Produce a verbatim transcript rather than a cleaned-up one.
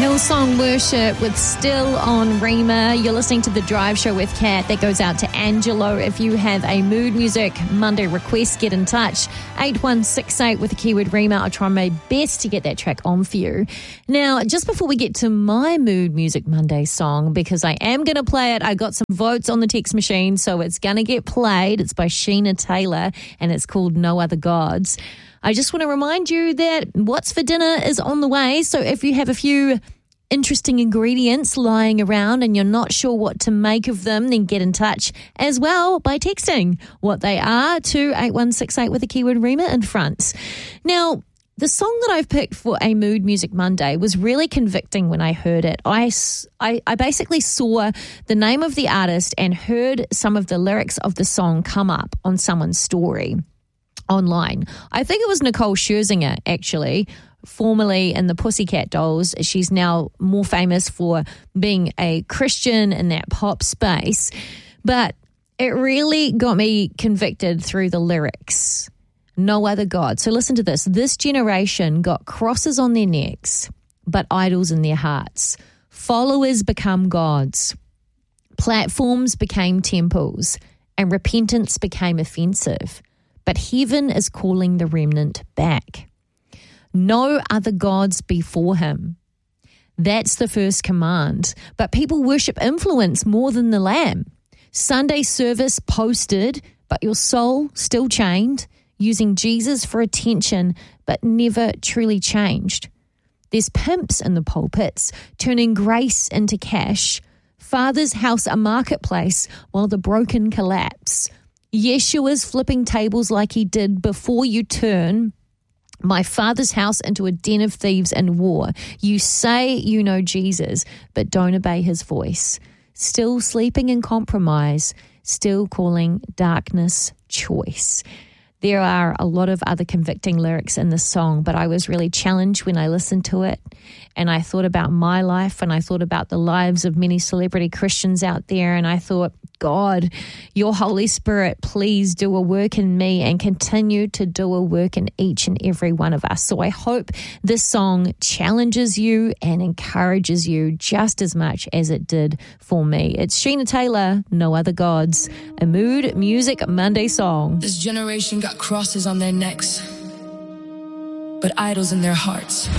Hillsong Worship with Still on Rima. You're listening to The Drive Show with Kat. That goes out to Angelo. If you have a Mood Music Monday request, get in touch. eight one six eight with the keyword Rima. I'll try my best to get that track on for you. Now, just before we get to my Mood Music Monday song, because I am going to play it, I got some votes on the text machine, so it's going to get played. It's by Sheena Taylor, and it's called No Other Gods. I just want to remind you that What's for Dinner is on the way. So if you have a few interesting ingredients lying around and you're not sure what to make of them, then get in touch as well by texting what they are to eight one six eight with the keyword Rima in front. Now, the song that I've picked for a Mood Music Monday was really convicting when I heard it. I, I, I basically saw the name of the artist and heard some of the lyrics of the song come up on someone's story online. I think it was Nicole Scherzinger, actually, formerly in the Pussycat Dolls. She's now more famous for being a Christian in that pop space. But it really got me convicted through the lyrics. No other God. So listen to this. This generation got crosses on their necks, but idols in their hearts. Followers become gods. Platforms became temples, and repentance became offensive. But heaven is calling the remnant back. No other gods before him. That's the first command. But people worship influence more than the Lamb. Sunday service posted, but your soul still chained, using Jesus for attention, but never truly changed. There's pimps in the pulpits, turning grace into cash. Father's house a marketplace while the broken collapse. Yeshua's flipping tables like he did before you turn my father's house into a den of thieves and war. You say you know Jesus, but don't obey his voice. Still sleeping in compromise, still calling darkness choice. There are a lot of other convicting lyrics in this song, but I was really challenged when I listened to it. And I thought about my life, and I thought about the lives of many celebrity Christians out there. And I thought, God, your Holy Spirit, please do a work in me and continue to do a work in each and every one of us. So I hope this song challenges you and encourages you just as much as it did for me. It's Sheena Taylor, No Other Gods, a Mood Music Monday song. This generation got crosses on their necks, but idols in their hearts.